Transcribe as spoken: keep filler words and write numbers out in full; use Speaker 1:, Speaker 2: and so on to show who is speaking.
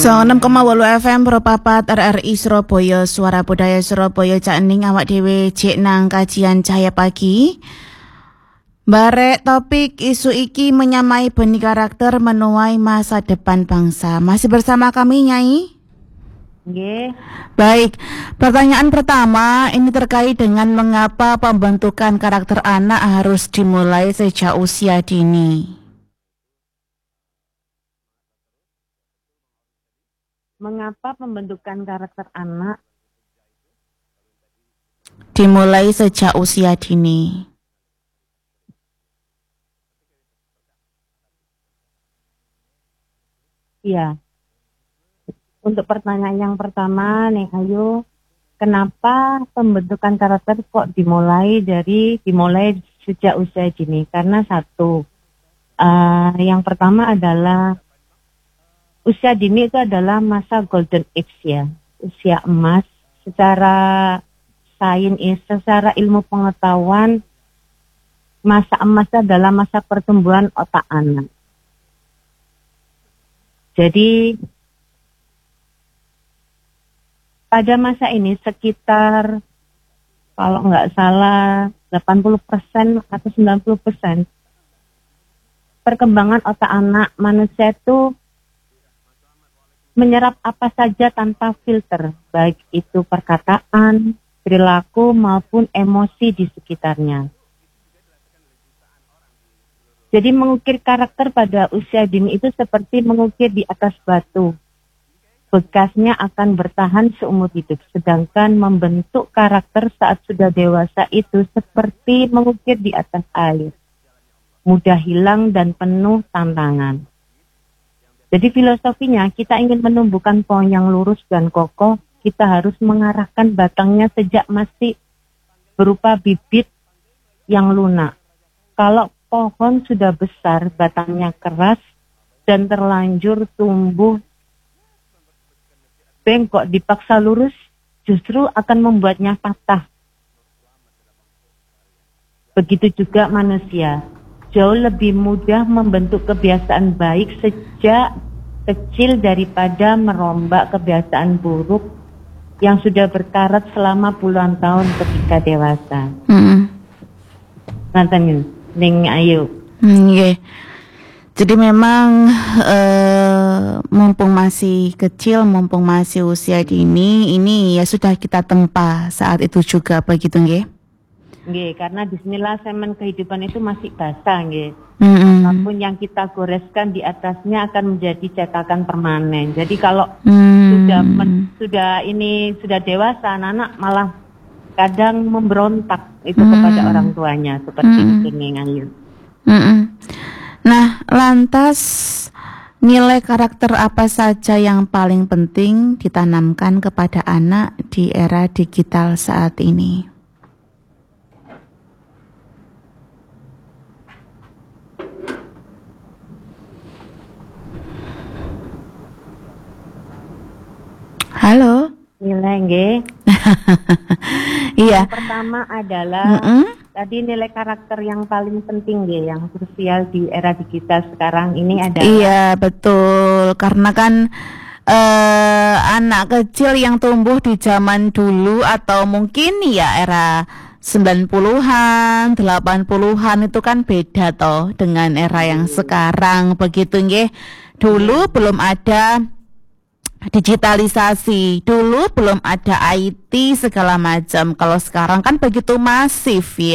Speaker 1: enam koma wolu F M Propapat R R I Surabaya, Suara Budaya Surabaya. Cak Ening awak dhewe jek nang kajian Cahaya Pagi. Barek topik isu iki menyamai benih karakter menuai masa depan bangsa. Masih bersama kami, Nyai?
Speaker 2: Nggih.
Speaker 1: Baik, pertanyaan pertama ini terkait dengan mengapa pembentukan karakter anak harus dimulai sejak usia dini.
Speaker 2: Mengapa pembentukan karakter anak
Speaker 1: dimulai sejak usia dini?
Speaker 2: Ya, untuk pertanyaan yang pertama, Neng Ayu, kenapa pembentukan karakter kok dimulai dari dimulai sejak usia dini? Karena satu, uh, yang pertama adalah usia dini itu adalah masa golden age ya, usia emas secara sains, secara ilmu pengetahuan. Masa emas adalah masa pertumbuhan otak anak. Jadi pada masa ini sekitar kalau nggak salah delapan puluh persen atau sembilan puluh persen perkembangan otak anak manusia itu menyerap apa saja tanpa filter, baik itu perkataan, perilaku maupun emosi di sekitarnya. Jadi mengukir karakter pada usia dini itu seperti mengukir di atas batu. Bekasnya akan bertahan seumur hidup, sedangkan membentuk karakter saat sudah dewasa itu seperti mengukir di atas air. Mudah hilang dan penuh tantangan. Jadi filosofinya kita ingin menumbuhkan pohon yang lurus dan kokoh, kita harus mengarahkan batangnya sejak masih berupa bibit yang lunak. Kalau pohon sudah besar, batangnya keras dan terlanjur tumbuh bengkok dipaksa lurus, justru akan membuatnya patah. Begitu juga manusia. Jauh lebih mudah membentuk kebiasaan baik sejak kecil daripada merombak kebiasaan buruk yang sudah berkarat selama puluhan tahun ketika dewasa.
Speaker 1: Hmm.
Speaker 2: Nanti Ning Ayu.
Speaker 1: Hmm, yeah. Jadi memang uh, mumpung masih kecil, mumpung masih usia dini, ini ya sudah kita tempa saat itu juga begitu, nggih?
Speaker 2: Nggih, karena bismillah semen kehidupan itu masih basah, nggih.
Speaker 1: Mm-hmm.
Speaker 2: Apapun yang kita goreskan di atasnya akan menjadi cetakan permanen. Jadi kalau
Speaker 1: mm.
Speaker 2: sudah men, sudah ini sudah dewasa, anak-anak malah kadang memberontak itu mm. kepada orang tuanya seperti mm. itu nih, Ayu.
Speaker 1: Mm-hmm. Nah, lantas nilai karakter apa saja yang paling penting ditanamkan kepada anak di era digital saat ini? Halo.
Speaker 2: Nilai nggih.
Speaker 1: Iya.
Speaker 2: Yang pertama adalah mm-hmm. tadi nilai karakter yang paling penting nggih, yang krusial di era digital sekarang ini adalah.
Speaker 1: Iya, betul. Karena kan eh, anak kecil yang tumbuh di zaman dulu atau mungkin ya era sembilan puluhan, delapan puluhan itu kan beda toh dengan era yang sekarang begitu nggih. Dulu belum ada digitalisasi, dulu belum ada I T segala macam. Kalau sekarang kan begitu masif ya.